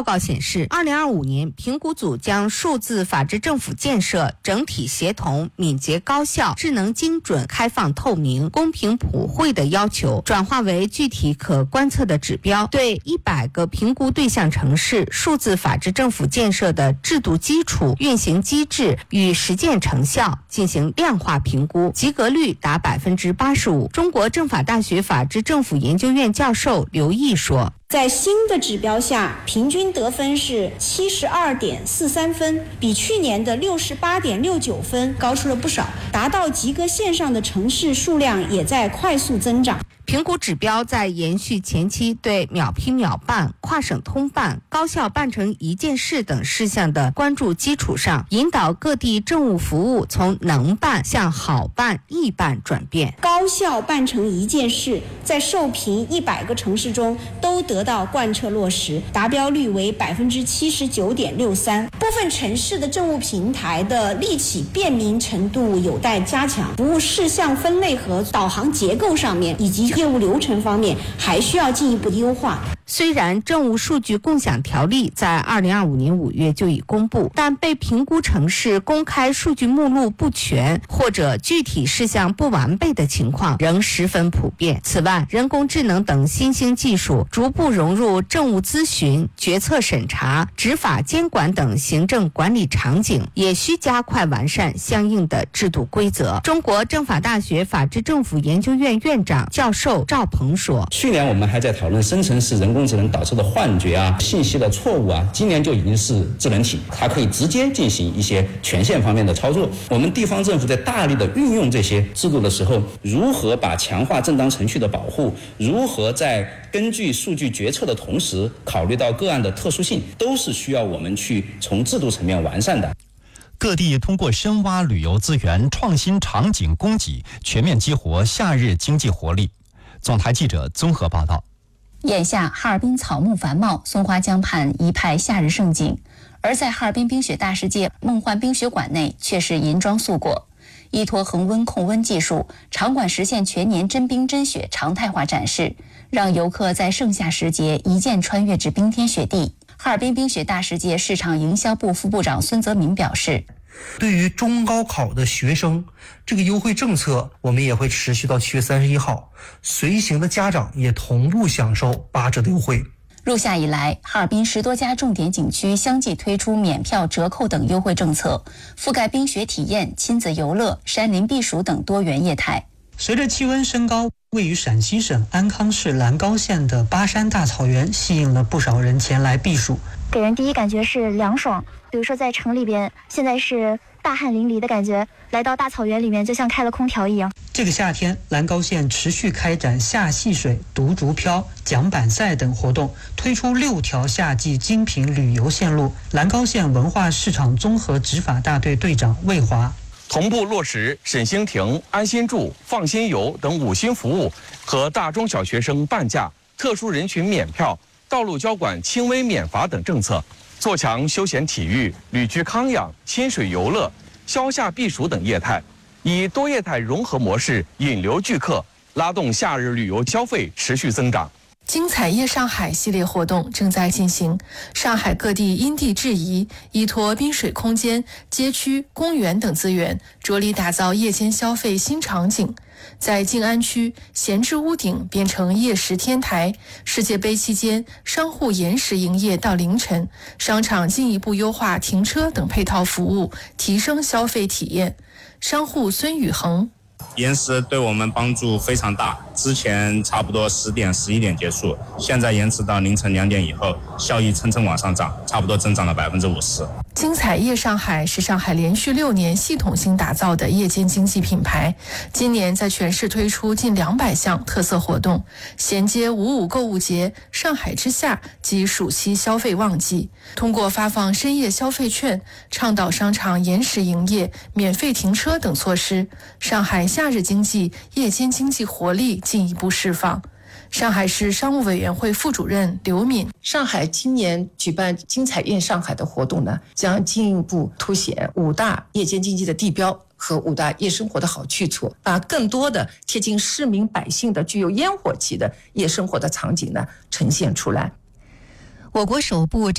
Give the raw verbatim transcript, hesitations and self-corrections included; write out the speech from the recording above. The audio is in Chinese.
报告显示，二零二五年评估组将数字法治政府建设整体协同、敏捷高效、智能精准、开放透明、公平普惠的要求，转化为具体可观测的指标，对一百个评估对象城市数字法治政府建设的制度基础、运行机制与实践成效进行量化评估，及格率达百分之八十五。中国政法大学法治政府研究院教授刘毅说， 在新的指标下，平均得分是七十二点四三分，比去年的六十八点六九分高出了不少，达到及格线上的城市数量也在快速增长。 评估指标在延续前期对秒批秒办、跨省通办、高效办成一件事等事项的关注基础上，引导各地政务服务从能办向好办、易办转变。 高效办成一件事在受评一百个城市中都得到贯彻落实，达标率为百分之七十九点六三。部分城市的政务平台的立起便民程度有待加强，服务事项分类和导航结构上面以及业务流程方面还需要进一步优化。 虽然政务数据共享条例在二零二五年五月就已公布，但被评估城市公开数据目录不全或者具体事项不完备的情况仍十分普遍。此外，人工智能等新兴技术逐步融入政务咨询、决策审查、执法监管等行政管理场景，也需加快完善相应的制度规则。中国政法大学法治政府研究院院长教授赵鹏说， 去年我们还在讨论生成式人工智能导致的幻觉啊、信息的错误啊，今年就已经是智能体，它可以直接进行一些权限方面的操作。我们地方政府在大力的运用这些制度的时候，如何把强化正当程序的保护，如何在根据数据决策的同时考虑到个案的特殊性，都是需要我们去从制度层面完善的。 各地通过深挖旅游资源、创新场景供给，全面激活夏日经济活力。总台记者综合报道。 眼下哈尔滨草木繁茂，松花江畔一派夏日盛景，而在哈尔滨冰雪大世界梦幻冰雪馆内却是银装素裹。依托恒温控温技术，场馆实现全年真冰真雪常态化展示，让游客在盛夏时节一键穿越至冰天雪地。哈尔滨冰雪大世界市场营销部副部长孙泽民表示， 对于中高考的学生，这个优惠政策我们也会持续到七月三十一号，随行的家长也同步享受八折的优惠。 入夏以来，哈尔滨十多家重点景区相继推出免票、折扣等优惠政策，覆盖冰雪体验、亲子游乐、山林避暑等多元业态。 随着气温升高，位于陕西省安康市兰高县的巴山大草原吸引了不少人前来避暑。 给人第一感觉是凉爽，比如说在城里边，现在是大汗淋漓的感觉，来到大草原里面就像开了空调一样。 这个夏天，兰高县持续开展夏戏水、独竹漂、桨板赛等活动，推出六条夏季精品旅游线路。兰高县文化市场综合执法大队队长魏华， 同步落实沈星亭、安心住、放心游等五星服务和大中小学生半价、特殊人群免票、道路交管轻微免罚等政策，做强休闲体育、旅居康养、亲水游乐、消夏避暑等业态，以多业态融合模式引流聚客，拉动夏日旅游消费持续增长。 精彩夜上海系列活动正在进行，上海各地因地制宜，依托滨水空间、街区、公园等资源，着力打造夜间消费新场景。在静安区，闲置屋顶变成夜食天台，世界杯期间商户延时营业到凌晨，商场进一步优化停车等配套服务，提升消费体验。商户孙宇恒， 延时对我们帮助非常大，之前差不多十点十一点结束，现在延迟到凌晨两点以后，效益蹭蹭往上涨，差不多增长了百分之五十。 精彩夜上海是上海连续六年系统性打造的夜间经济品牌，今年在全市推出近两百项特色活动，衔接五五购物节、上海之夏及暑期消费旺季，通过发放深夜消费券、倡导商场延时营业、免费停车等措施，上海夏日经济、夜间经济活力进一步释放。上海市商务委员会副主任刘敏， 上海今年举办精彩夜上海的活动呢，将进一步凸显五大夜间经济的地标和五大夜生活的好去处，把更多的贴近市民百姓的具有烟火气的夜生活的场景呢呈现出来。 我国首部